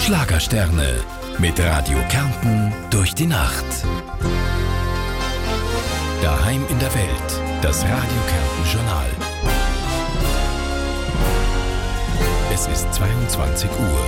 Schlagersterne mit Radio Kärnten durch die Nacht. Daheim in der Welt, das Radio Kärnten Journal. Es ist 22 Uhr.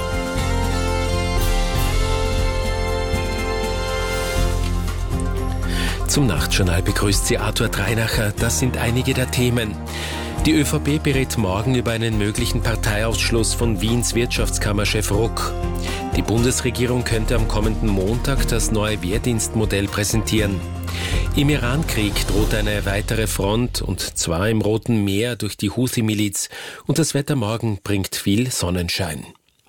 Zum Nachtjournal begrüßt Sie Arthur Dreinacher. Das sind einige der Themen. Die ÖVP berät morgen über einen möglichen Parteiausschluss von Wiens Wirtschaftskammerchef Ruck. Die Bundesregierung könnte am kommenden Montag das neue Wehrdienstmodell präsentieren. Im Iran-Krieg droht eine weitere Front, und zwar im Roten Meer durch die Houthi-Miliz. Und das Wetter morgen bringt viel Sonnenschein.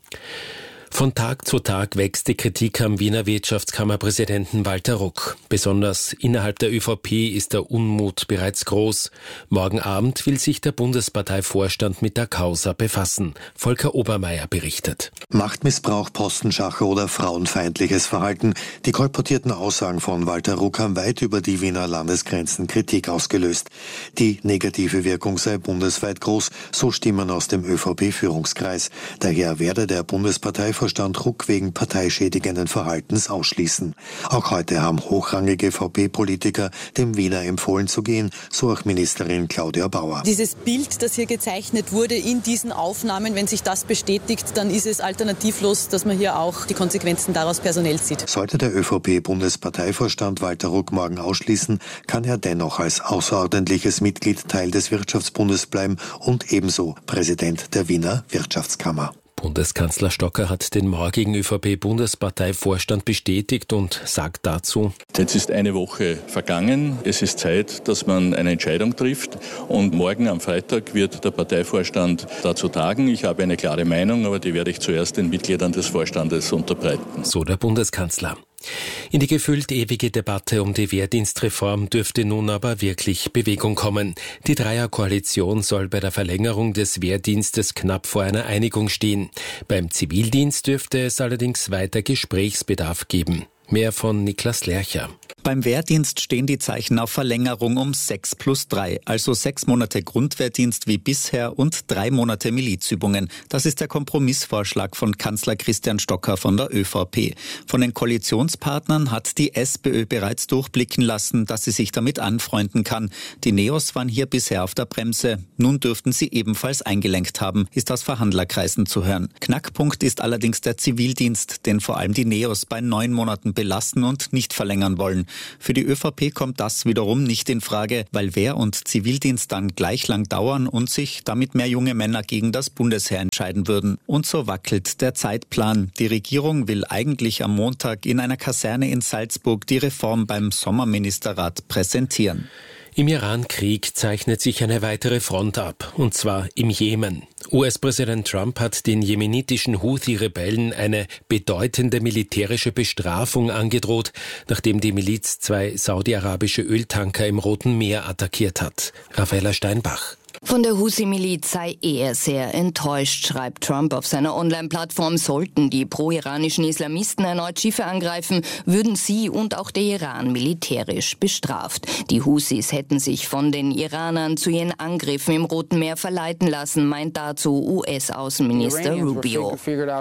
Von Tag zu Tag wächst die Kritik am Wiener Wirtschaftskammerpräsidenten Walter Ruck. Besonders innerhalb der ÖVP ist der Unmut bereits groß. Morgen Abend will sich der Bundesparteivorstand mit der Causa befassen. Volker Obermeier berichtet. Machtmissbrauch, Postenschacher oder frauenfeindliches Verhalten. Die kolportierten Aussagen von Walter Ruck haben weit über die Wiener Landesgrenzen Kritik ausgelöst. Die negative Wirkung sei bundesweit groß, so Stimmen aus dem ÖVP-Führungskreis. Daher werde der Bundesparteivorstand Ruck wegen parteischädigenden Verhaltens ausschließen. Auch heute haben hochrangige VP-Politiker dem Wiener empfohlen zu gehen, so auch Ministerin Claudia Bauer. Dieses Bild, das hier gezeichnet wurde in diesen Aufnahmen, wenn sich das bestätigt, dann ist es alternativlos, dass man hier auch die Konsequenzen daraus personell zieht. Sollte der ÖVP-Bundesparteivorstand Walter Ruck morgen ausschließen, kann er dennoch als außerordentliches Mitglied Teil des Wirtschaftsbundes bleiben und ebenso Präsident der Wiener Wirtschaftskammer. Bundeskanzler Stocker hat den morgigen ÖVP-Bundesparteivorstand bestätigt und sagt dazu: Jetzt ist eine Woche vergangen. Es ist Zeit, dass man eine Entscheidung trifft. Und morgen am Freitag wird der Parteivorstand dazu tagen. Ich habe eine klare Meinung, aber die werde ich zuerst den Mitgliedern des Vorstandes unterbreiten. So der Bundeskanzler. In die gefühlt ewige Debatte um die Wehrdienstreform dürfte nun aber wirklich Bewegung kommen. Die Dreierkoalition soll bei der Verlängerung des Wehrdienstes knapp vor einer Einigung stehen. Beim Zivildienst dürfte es allerdings weiter Gesprächsbedarf geben. Mehr von Niklas Lercher. Beim Wehrdienst stehen die Zeichen auf Verlängerung um 6+3, also 6 Monate Grundwehrdienst wie bisher und 3 Monate Milizübungen. Das ist der Kompromissvorschlag von Kanzler Christian Stocker von der ÖVP. Von den Koalitionspartnern hat die SPÖ bereits durchblicken lassen, dass sie sich damit anfreunden kann. Die Neos waren hier bisher auf der Bremse. Nun dürften sie ebenfalls eingelenkt haben, ist aus Verhandlerkreisen zu hören. Knackpunkt ist allerdings der Zivildienst, den vor allem die Neos bei 9 Monaten belassen und nicht verlängern wollen. Für die ÖVP kommt das wiederum nicht in Frage, weil Wehr- und Zivildienst dann gleich lang dauern und sich damit mehr junge Männer gegen das Bundesheer entscheiden würden. Und so wackelt der Zeitplan. Die Regierung will eigentlich am Montag in einer Kaserne in Salzburg die Reform beim Sommerministerrat präsentieren. Im Iran-Krieg zeichnet sich eine weitere Front ab, und zwar im Jemen. US-Präsident Trump hat den jemenitischen Houthi-Rebellen eine bedeutende militärische Bestrafung angedroht, nachdem die Miliz 2 saudi-arabische Öltanker im Roten Meer attackiert hat. Raffaella Steinbach. Von der Houthi-Miliz sei er sehr enttäuscht, schreibt Trump auf seiner Online-Plattform. Sollten die pro-iranischen Islamisten erneut Schiffe angreifen, würden sie und auch der Iran militärisch bestraft. Die Houthis hätten sich von den Iranern zu ihren Angriffen im Roten Meer verleiten lassen, meint dazu US-Außenminister Rubio.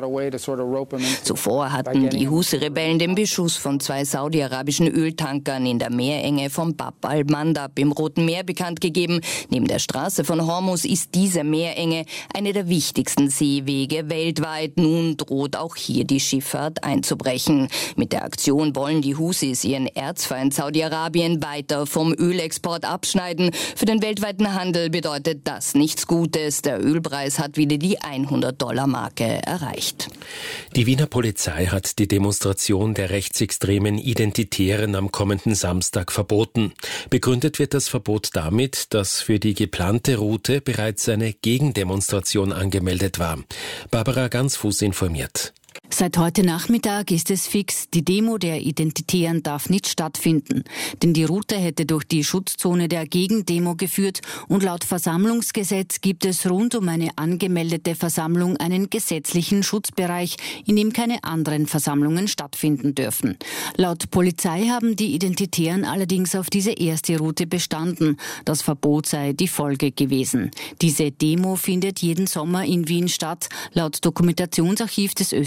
Zuvor hatten die Houthi-Rebellen den Beschuss von 2 saudi-arabischen Öltankern in der Meerenge von Bab al-Mandab im Roten Meer bekannt gegeben. Neben der Straße von Hormuz ist diese Meerenge eine der wichtigsten Seewege weltweit. Nun droht auch hier die Schifffahrt einzubrechen. Mit der Aktion wollen die Houthis ihren Erzfeind Saudi-Arabien weiter vom Ölexport abschneiden. Für den weltweiten Handel bedeutet das nichts Gutes. Der Ölpreis hat wieder die $100-Marke erreicht. Die Wiener Polizei hat die Demonstration der rechtsextremen Identitären am kommenden Samstag verboten. Begründet wird das Verbot damit, dass für die geplante Route bereits eine Gegendemonstration angemeldet war. Barbara Gansfuß informiert. Seit heute Nachmittag ist es fix, die Demo der Identitären darf nicht stattfinden. Denn die Route hätte durch die Schutzzone der Gegendemo geführt und laut Versammlungsgesetz gibt es rund um eine angemeldete Versammlung einen gesetzlichen Schutzbereich, in dem keine anderen Versammlungen stattfinden dürfen. Laut Polizei haben die Identitären allerdings auf diese erste Route bestanden. Das Verbot sei die Folge gewesen. Diese Demo findet jeden Sommer in Wien statt. Laut Dokumentationsarchiv des österreichischen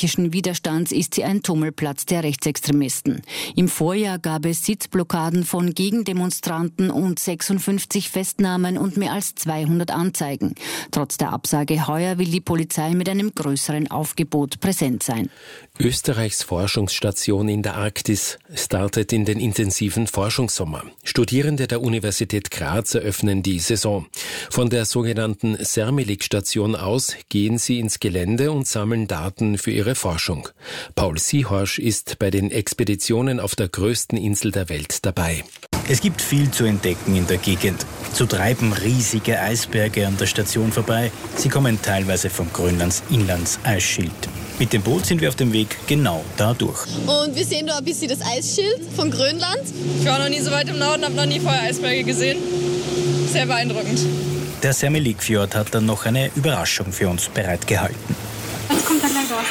politischen Widerstands ist sie ein Tummelplatz der Rechtsextremisten. Im Vorjahr gab es Sitzblockaden von Gegendemonstranten und 56 Festnahmen und mehr als 200 Anzeigen. Trotz der Absage heuer will die Polizei mit einem größeren Aufgebot präsent sein. Österreichs Forschungsstation in der Arktis startet in den intensiven Forschungssommer. Studierende der Universität Graz eröffnen die Saison. Von der sogenannten Sermelik-Station aus gehen sie ins Gelände und sammeln Daten für ihre Forschung. Paul Seehorsch ist bei den Expeditionen auf der größten Insel der Welt dabei. Es gibt viel zu entdecken in der Gegend. So treiben riesige Eisberge an der Station vorbei. Sie kommen teilweise vom Grönlands Inlandseisschild. Mit dem Boot sind wir auf dem Weg genau da durch. Und wir sehen da ein bisschen das Eisschild von Grönland. Ich war noch nie so weit im Norden, habe noch nie vorher Eisberge gesehen. Sehr beeindruckend. Der Sermelik-Fjord hat dann noch eine Überraschung für uns bereitgehalten. Das kommt dann gleich raus.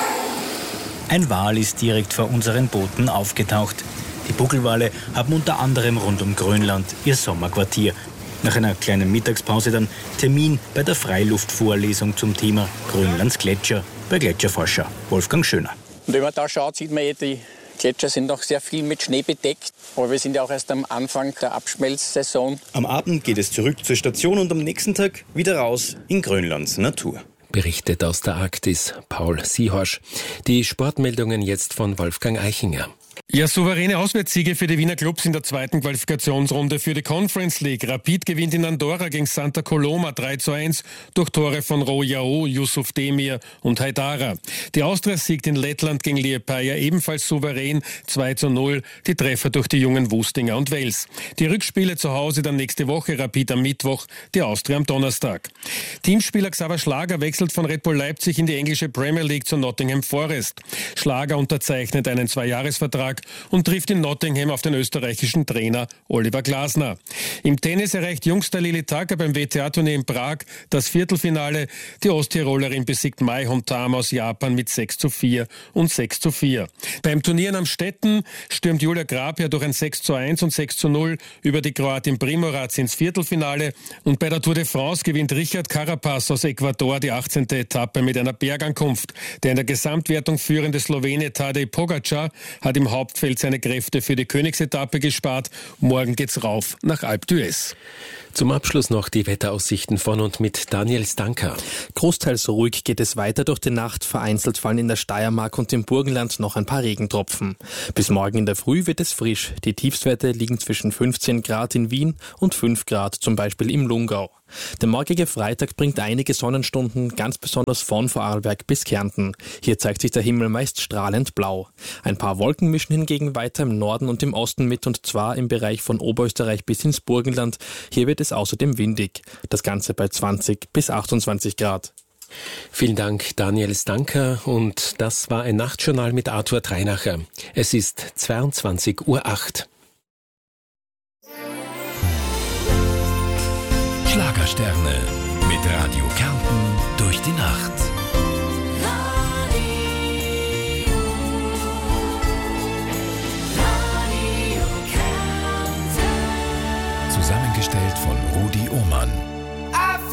Ein Wal ist direkt vor unseren Booten aufgetaucht. Die Buckelwale haben unter anderem rund um Grönland ihr Sommerquartier. Nach einer kleinen Mittagspause dann Termin bei der Freiluftvorlesung zum Thema Grönlands Gletscher bei Gletscherforscher Wolfgang Schöner. Und wenn man da schaut, sieht man, die Gletscher sind noch sehr viel mit Schnee bedeckt. Aber wir sind ja auch erst am Anfang der Abschmelzsaison. Am Abend geht es zurück zur Station und am nächsten Tag wieder raus in Grönlands Natur. Berichtet aus der Arktis Paul Seehorsch. Die Sportmeldungen jetzt von Wolfgang Eichinger. Ja, souveräne Auswärtssiege für die Wiener Clubs in der zweiten Qualifikationsrunde für die Conference League. Rapid gewinnt in Andorra gegen Santa Coloma 3:1 durch Tore von Ro Yao, Yusuf Demir und Haidara. Die Austria siegt in Lettland gegen Liepaja ebenfalls souverän 2:0, die Treffer durch die jungen Wustinger und Wels. Die Rückspiele zu Hause dann nächste Woche, Rapid am Mittwoch, die Austria am Donnerstag. Teamspieler Xaver Schlager wechselt von Red Bull Leipzig in die englische Premier League zu Nottingham Forest. Schlager unterzeichnet einen 2-Jahres-Vertrag und trifft in Nottingham auf den österreichischen Trainer Oliver Glasner. Im Tennis erreicht Jungster Lili Tacka beim WTA-Turnier in Prag das Viertelfinale. Die Osttirolerin besiegt Mai Hontama aus Japan mit 6:4 und 6:4. Beim Turnier in Amstetten stürmt Julia Grab ja durch ein 6:1 und 6:0 über die Kroatin Primorac ins Viertelfinale. Und bei der Tour de France gewinnt Richard Carapaz aus Ecuador die 18. Etappe mit einer Bergankunft. Der in der Gesamtwertung führende Slowene Tadej Pogačar hat im Hauptfeld seine Kräfte für die Königsetappe gespart. Morgen geht's rauf nach Alpe d'Huez. Zum Abschluss noch die Wetteraussichten von und mit Daniel Stanker. Großteils ruhig geht es weiter durch die Nacht. Vereinzelt fallen in der Steiermark und im Burgenland noch ein paar Regentropfen. Bis morgen in der Früh wird es frisch. Die Tiefstwerte liegen zwischen 15 Grad in Wien und 5 Grad zum Beispiel im Lungau. Der morgige Freitag bringt einige Sonnenstunden, ganz besonders von Vorarlberg bis Kärnten. Hier zeigt sich der Himmel meist strahlend blau. Ein paar Wolken mischen hingegen weiter im Norden und im Osten mit, und zwar im Bereich von Oberösterreich bis ins Burgenland. Hier wird es außerdem windig. Das Ganze bei 20 bis 28 Grad. Vielen Dank, Daniel Stanker. Und das war ein Nachtjournal mit Arthur Treinacher. Es ist 22:08 Uhr. Schlagersterne mit Radio Kärnten durch die Nacht.